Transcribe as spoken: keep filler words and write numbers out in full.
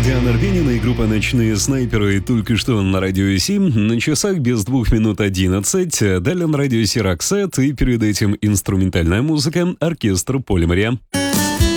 Кристиан Арбенин и группа «Ночные снайперы» только что на радио семь. На часах без двух минут одиннадцать. Далее на радио Сираксет и перед этим инструментальная музыка, оркестр Полимария.